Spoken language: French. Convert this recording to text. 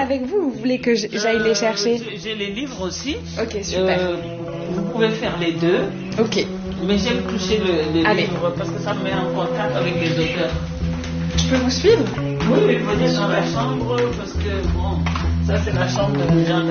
avec vous ou vous voulez que j'aille les chercher? J'ai les livres aussi. Ok, super. Vous pouvez faire les deux. Ok. Mais j'aime toucher les livres parce que ça me met en contact avec les auteurs. Je peux vous suivre? Oui, venez dans la chambre parce que bon, ça c'est la chambre de Jean.